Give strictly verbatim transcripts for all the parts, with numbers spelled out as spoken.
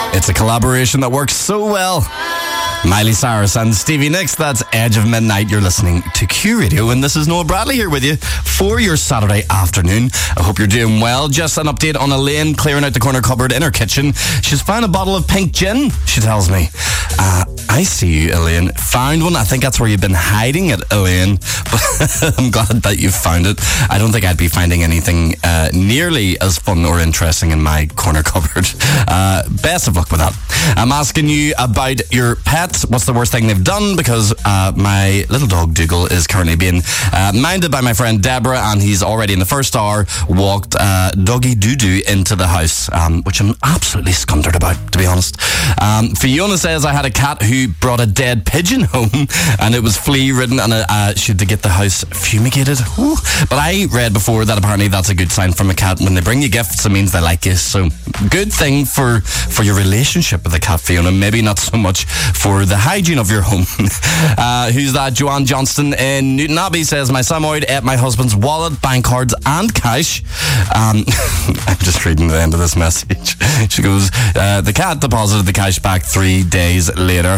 It's a collaboration that works so well. Miley Cyrus and Stevie Nicks, that's Edge of Midnight. You're listening to Q Radio, and this is Noah Bradley here with you for your Saturday afternoon. I hope you're doing well. Just an update on Elaine clearing out the corner cupboard in her kitchen. She's found a bottle of pink gin, she tells me. Uh, I see you, Elaine. Found one. I think that's where you've been hiding it, Elaine. But I'm glad that you found it. I don't think I'd be finding anything uh, nearly as fun or interesting in my corner cupboard. Uh, best of luck with that. I'm asking you about your pets. What's the worst thing they've done? Because uh, my little dog Dougal is currently being uh, minded by my friend Deborah, and he's already in the first hour walked uh, doggy doo-doo into the house, um, which I'm absolutely scundered about, to be honest. Um, Fiona says, I had a cat who brought a dead pigeon home, and it was flea-ridden, and uh, she had to get the house fumigated. Ooh. But I read before that apparently that's a good sign from a cat. When they bring you gifts, it means they like you. So good thing for, for your relationship with the cat, Fiona. Maybe not so much for the hygiene of your home. uh, who's that? Joanne Johnston in Newton Abbey says, my Samoyed ate my husband's wallet, bank cards and cash. Um, I'm just reading the end of this message. She goes, uh, the cat deposited the cash back three days later.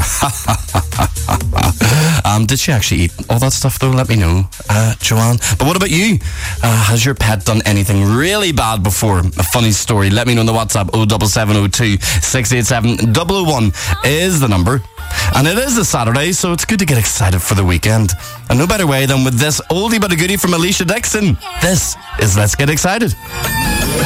um, did she actually eat all that stuff though? Let me know, uh, Joanne. But what about you? Uh, has your pet done anything really bad before? A funny story. Let me know on the WhatsApp. oh seven seven oh two, six eight seven, oh oh one is the number. And it is a Saturday, so it's good to get excited for the weekend. And no better way than with this oldie but a goodie from Alicia Dixon. This is Let's Get Excited.